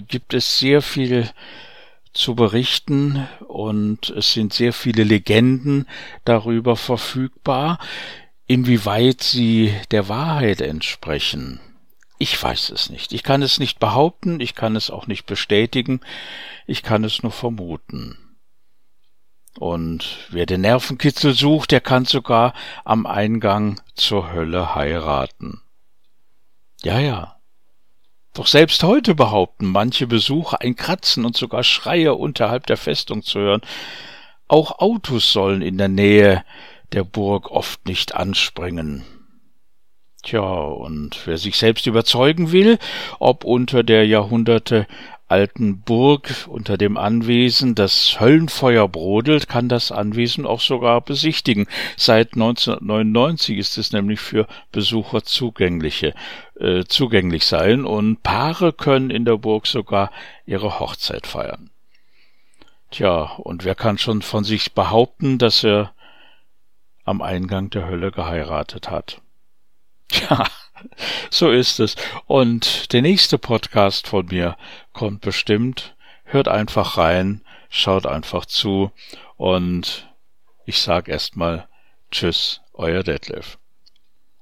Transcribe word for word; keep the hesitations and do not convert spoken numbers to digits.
gibt es sehr viel zu berichten und es sind sehr viele Legenden darüber verfügbar. Inwieweit sie der Wahrheit entsprechen, ich weiß es nicht. Ich kann es nicht behaupten, ich kann es auch nicht bestätigen, ich kann es nur vermuten. Und wer den Nervenkitzel sucht, der kann sogar am Eingang zur Hölle heiraten. Ja, ja. Doch selbst heute behaupten manche Besucher, ein Kratzen und sogar Schreie unterhalb der Festung zu hören. Auch Autos sollen in der Nähe der Burg oft nicht anspringen. Tja, und wer sich selbst überzeugen will, ob unter der Jahrhunderte alten Burg, unter dem Anwesen, das Höllenfeuer brodelt, kann das Anwesen auch sogar besichtigen. Seit neunzehnhundertneunundneunzig ist es nämlich für Besucher zugängliche, äh, zugänglich sein und Paare können in der Burg sogar ihre Hochzeit feiern. Tja, und wer kann schon von sich behaupten, dass er am Eingang der Hölle geheiratet hat? Ja, so ist es. Und der nächste Podcast von mir kommt bestimmt. Hört einfach rein, schaut einfach zu und ich sag erstmal Tschüss, euer Detlef.